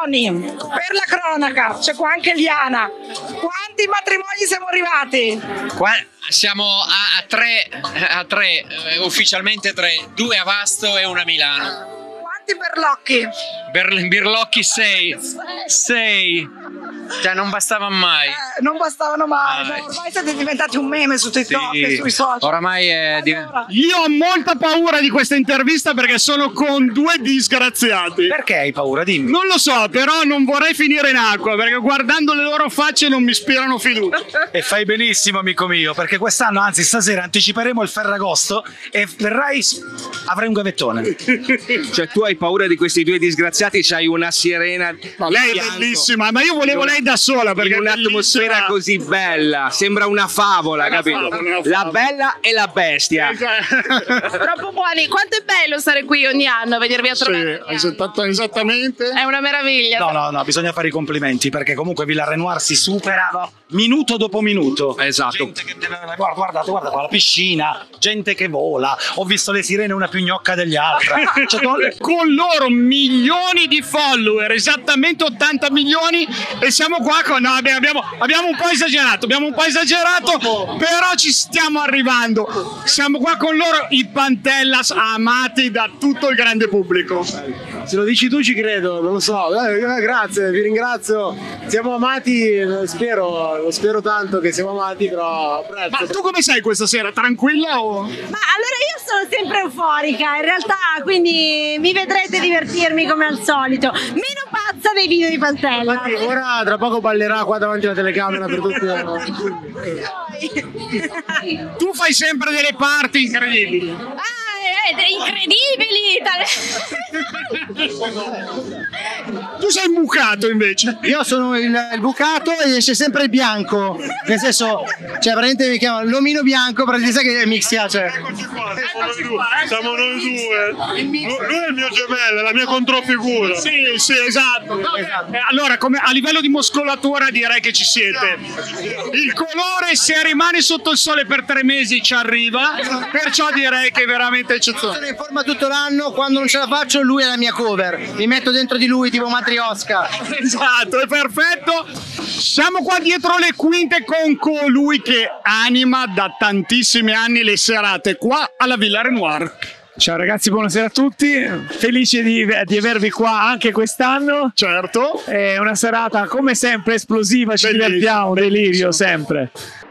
matrimoni, per la cronaca, c'è qua anche Liana. Quanti matrimoni siamo arrivati? Siamo a tre, ufficialmente 3, 2 a Vasto e 1 a Milano. Quanti berlocchi? Birlocchi 6. Cioè non bastava mai. Non bastavano mai. No, ormai siete diventati un meme su TikTok e sui social. Oramai è Io ho molta paura di questa intervista perché sono con 2 disgraziati. Perché hai paura? Dimmi. Non lo so, però non vorrei finire in acqua perché guardando le loro facce non mi ispirano fiducia. E fai benissimo, amico mio, perché quest'anno, anzi stasera, anticiperemo il Ferragosto e avrai un gavettone. Cioè tu hai paura di questi 2 disgraziati, c'hai una sirena. No, lei è bellissima, ma io volevo lei da sola perché in un'atmosfera così bella, sembra una favola, capito? La bella e la bestia. Troppo buoni. Quanto è bello stare qui ogni anno, venirvi a trovare. Sì, esattamente. È una meraviglia. No, bisogna fare i complimenti perché comunque Villa Renoir si supera minuto dopo minuto. Esatto. Guarda qua la piscina, gente che vola, ho visto le sirene una più gnocca degli altri. Con loro milioni di follower, esattamente 80 milioni, e siamo qua con abbiamo un po' esagerato, però ci stiamo arrivando. Siamo qua con loro, i Pantellas, amati da tutto il grande pubblico. Se lo dici tu ci credo, non lo so. Grazie, vi ringrazio. Siamo amati, lo spero tanto che siamo amati, però apprezzo. Ma tu come sei questa sera? Tranquilla o? Ma allora io sono sempre euforica, in realtà, quindi mi vedrete divertirmi come al solito. Meno pazza dei video di Pantella. Infatti, ora tra poco ballerà qua davanti alla telecamera per tutti. Tu fai sempre delle parti incredibili. Incredibili! Tu sei bucato invece. Io sono il bucato e esce sempre il bianco. Nel senso, cioè praticamente mi chiamano l'omino bianco, praticamente sai che mixia, cioè. Siamo noi 2. Lui è il mio gemello, è la mia controfigura. Sì, esatto. Allora, come a livello di muscolatura direi che ci siete. Il colore, se rimane sotto il sole per 3 mesi, ci arriva. Perciò direi che è veramente eccezionale. Sono in forma tutto l'anno, quando non ce la faccio lui è la mia cover. Mi metto dentro di lui tipo Matrioska. Esatto, è perfetto. Siamo qua dietro le quinte con colui che anima da tantissimi anni le serate qua alla Villa Renoir. Ciao ragazzi, buonasera a tutti, felice di avervi qua anche quest'anno. Certo. È una serata come sempre esplosiva, ci divertiamo, delirio sempre.